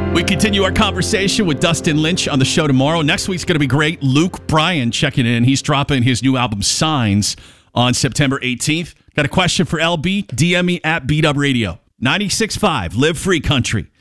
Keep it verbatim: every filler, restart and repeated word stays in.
We continue our conversation with Dustin Lynch on the show tomorrow. Next week's going to be great. Luke Bryan checking in. He's dropping his new album, Signs, on September eighteenth. Got a question for L B? D M me at Beat Up Radio. ninety-six point five, Live Free Country.